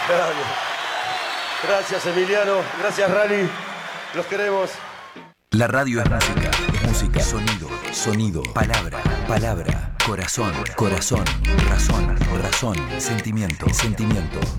Gracias, Emiliano. Gracias, Rally. Los queremos. La radio es música, música, sonido, sonido, palabra, palabra, corazón, corazón, razón, razón, sentimiento, sentimiento.